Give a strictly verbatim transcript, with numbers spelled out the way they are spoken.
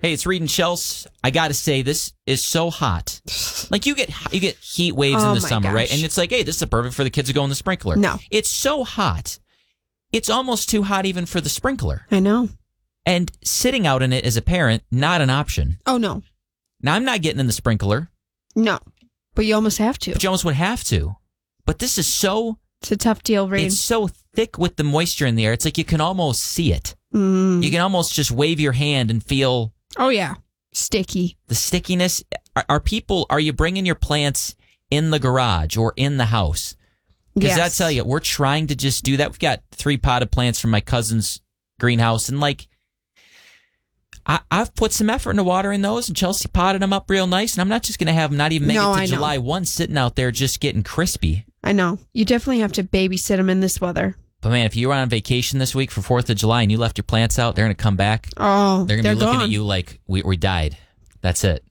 Hey, it's Reed and Chelsea. I got to say, this is so hot. Like, you get you get heat waves Oh in the my summer, gosh. right? And it's like, hey, this is perfect for the kids to go in the sprinkler. No. It's so hot. It's almost too hot even for the sprinkler. I know. And sitting out in it as a parent, not an option. Oh, no. Now, I'm not getting in the sprinkler, No. But you almost have to. but you almost would have to. But this is so, It's a tough deal, Reed. it's so thick with the moisture in the air. It's like you can almost see it. Mm. You can almost just wave your hand and feel Oh, yeah. Sticky. the stickiness. Are, are people, are you bringing your plants in the garage or in the house? Because Yes. I tell you, we're trying to just do that. We've got three potted plants from my cousin's greenhouse, and like, I, I've put some effort into watering those, and Chelsea potted them up real nice, and I'm not just going to have them not even make No, it to I know. July first sitting out there just getting crispy. I know. You definitely have to babysit them in this weather. But man, if you were on vacation this week for fourth of July and you left your plants out, they're going to come back. Oh, They're going to they're be looking gone. at you like, we, we died. That's it.